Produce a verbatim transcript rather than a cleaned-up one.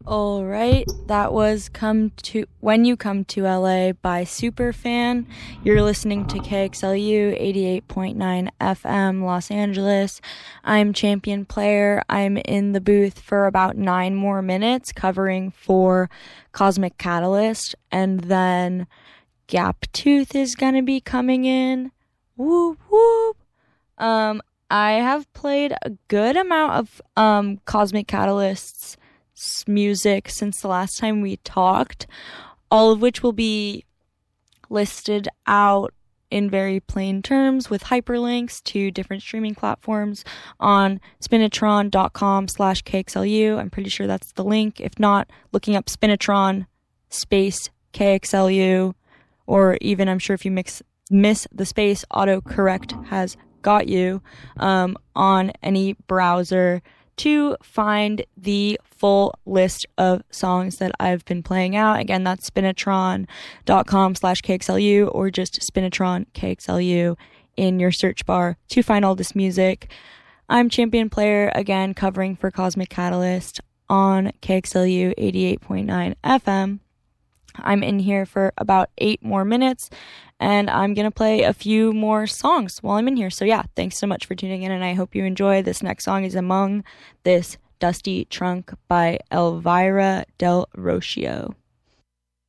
All right, that was "Come to When You Come to L A" by Superfan. You're listening to K X L U eighty-eight point nine F M Los Angeles. I'm Champion Player. I'm in the booth for about nine more minutes covering for Cosmic Catalyst, and then Gap Tooth is gonna be coming in. Whoop whoop. Um, I have played a good amount of um Cosmic Catalyst's music since the last time we talked, all of which will be listed out in very plain terms with hyperlinks to different streaming platforms on spinatron.com slash KXLU. I'm pretty sure that's the link. If not, looking up Spinatron space K X L U, or even I'm sure if you mix miss the space, autocorrect has got you um, on any browser to find the full list of songs that I've been playing out. Again, that's spinatron.com slash KXLU, or just Spinatron K X L U in your search bar to find all this music. I'm Champion Player, again, covering for Cosmic Catalyst on K X L U eighty-eight point nine F M. I'm in here for about eight more minutes, and I'm going to play a few more songs while I'm in here. So yeah, thanks so much for tuning in, and I hope you enjoy. This next song is Among This Dusty Trunk by Elvira Del Rocio.